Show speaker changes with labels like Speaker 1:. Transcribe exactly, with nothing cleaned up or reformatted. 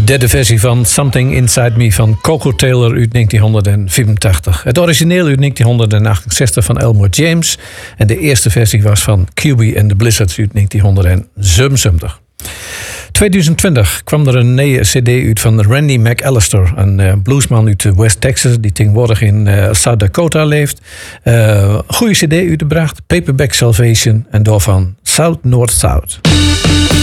Speaker 1: derde versie van Something Inside Me van Coco Taylor uit negentien vierentachtig. Het origineel uit negentien achtenzestig van Elmore James. En de eerste versie was van Q B and the Blizzards uit negentien zevenenzeventig. tweeduizend twintig kwam er een nieuwe cd uit van Randy McAllister, een uh, bluesman uit West Texas die tegenwoordig in uh, South Dakota leeft. Uh, goede cd uitgebracht, Paperback Salvation en daarvan South North South.